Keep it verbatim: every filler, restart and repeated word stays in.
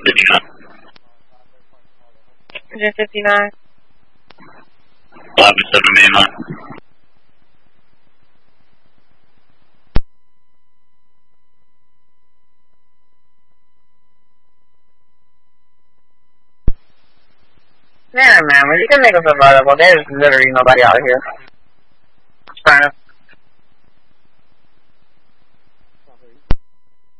Engine fifty-nine. eleven seven mainline. Yeah, man, well, you can make us available. There's literally nobody out here. It's fine.